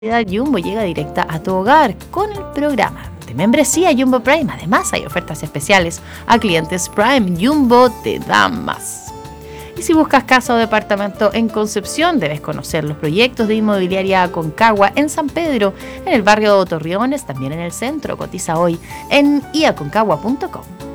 Jumbo llega directa a tu hogar con el programa de membresía Jumbo Prime. Además, hay ofertas especiales a clientes Prime. Jumbo te da más. Y si buscas casa o departamento en Concepción, debes conocer los proyectos de Inmobiliaria Aconcagua en San Pedro, en el barrio de Torreones, también en el centro. Cotiza hoy en iaconcagua.com.